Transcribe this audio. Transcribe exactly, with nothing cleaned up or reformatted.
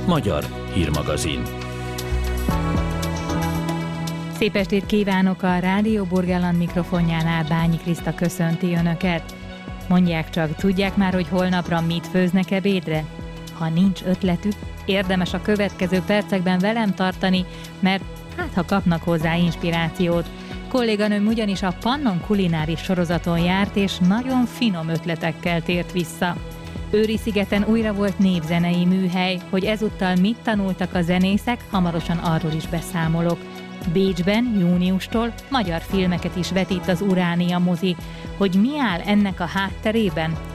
Magyar hírmagazin. Szép estét kívánok, a Rádió Burgenland mikrofonjánál Bányi Kriszta köszönti Önöket. Mondják csak, tudják már, hogy holnapra mit főznek ebédre? Ha nincs ötletük, érdemes a következő percekben velem tartani, mert hát ha kapnak hozzá inspirációt. Kolléganőm ugyanis a Pannon kulináris sorozaton járt, és nagyon finom ötletekkel tért vissza. Őri-szigeten újra volt népzenei műhely, hogy ezúttal mit tanultak a zenészek, hamarosan arról is beszámolok. Bécsben júniustól magyar filmeket is vetít az Uránia mozi. Hogy mi áll ennek a hátterében?